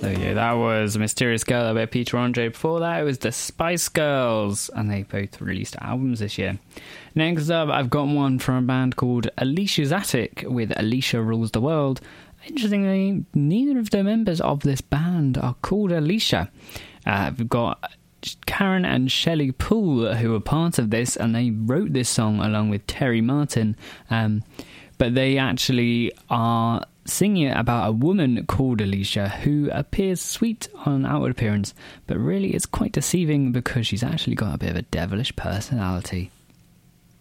So yeah, that was Mysterious Girl by Peter Andre. Before that, it was the Spice Girls, and they both released albums this year. Next up, I've got one from a band called Alicia's Attic with Alicia Rules the World. Interestingly, neither of the members of this band are called Alicia. We've got Karen and Shelley Poole, who were part of this, and they wrote this song along with Terry Martin. But they actually are singing it about a woman called Alicia who appears sweet on outward appearance, but really it's quite deceiving because she's actually got a bit of a devilish personality.